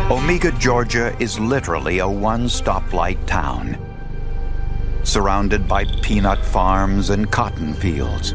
Omega, Georgia is literally a one-stoplight town, surrounded by peanut farms and cotton fields.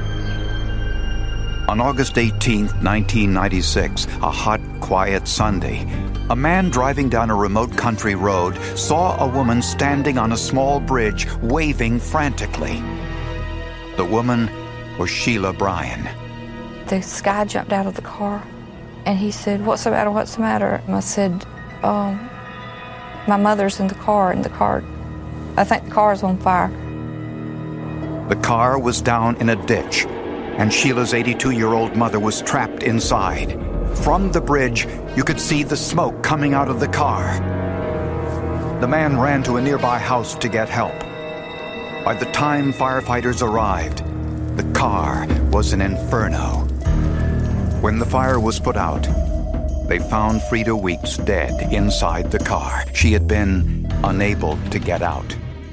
On August 18, 1996, a hot, quiet Sunday, a man driving down a remote country road saw a woman standing on a small bridge, waving frantically. The woman was Sheila Bryan. This guy jumped out of the car, and he said, "What's the matter, what's the matter?" And I said, my mother's in the car, I think the car's on fire. The car was down in a ditch, and Sheila's 82-year-old mother was trapped inside. From the bridge, you could see the smoke coming out of the car. The man ran to a nearby house to get help. By the time firefighters arrived, the car was an inferno. When the fire was put out, they found Frida Weeks dead inside the car. She had been unable to get out.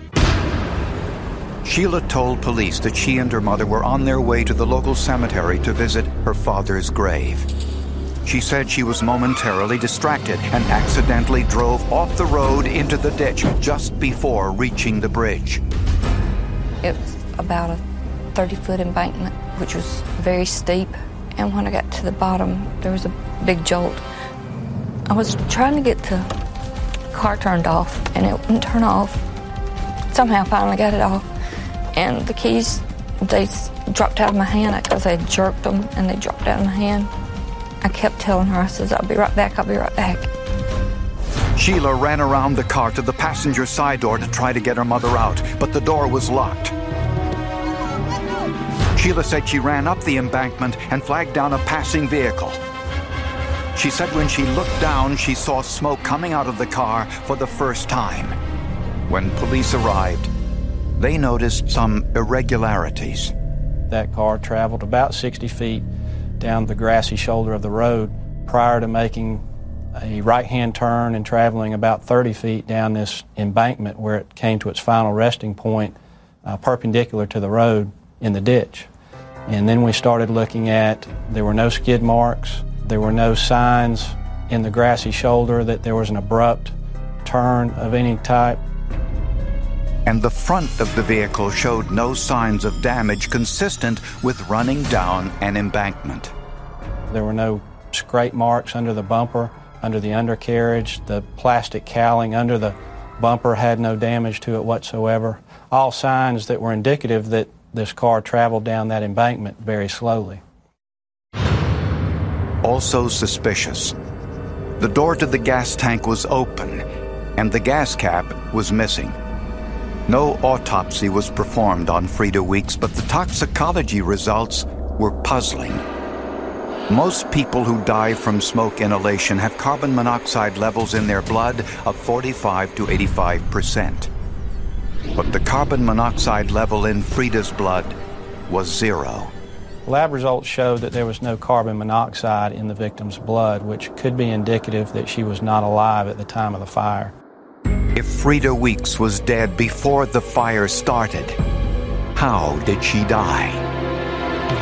Sheila told police that she and her mother were on their way to the local cemetery to visit her father's grave. She said she was momentarily distracted and accidentally drove off the road into the ditch just before reaching the bridge. It was about a 30-foot embankment, which was very steep. And when I got to the bottom, there was a big jolt. I was trying to get the car turned off, and it wouldn't turn off. Somehow I finally got it off. And the keys, they dropped out of my hand because I had jerked them, and they dropped out of my hand. I kept telling her, I said, "I'll be right back, I'll be right back." Sheila ran around the car to the passenger side door to try to get her mother out, but the door was locked. Sheila said she ran up the embankment and flagged down a passing vehicle. She said when she looked down, she saw smoke coming out of the car for the first time. When police arrived, they noticed some irregularities. That car traveled about 60 feet down the grassy shoulder of the road prior to making a right-hand turn and traveling about 30 feet down this embankment where it came to its final resting point perpendicular to the road in the ditch. And then we started looking at, there were no skid marks, there were no signs in the grassy shoulder that there was an abrupt turn of any type. And the front of the vehicle showed no signs of damage consistent with running down an embankment. There were no scrape marks under the bumper, under the undercarriage. The plastic cowling under the bumper had no damage to it whatsoever. All signs that were indicative that this car traveled down that embankment very slowly. Also suspicious, the door to the gas tank was open and the gas cap was missing. No autopsy was performed on Frida Weeks, but the toxicology results were puzzling. Most people who die from smoke inhalation have carbon monoxide levels in their blood of 45 to 85%. But the carbon monoxide level in Frida's blood was 0. Lab results showed that there was no carbon monoxide in the victim's blood, which could be indicative that she was not alive at the time of the fire. If Frida Weeks was dead before the fire started, how did she die?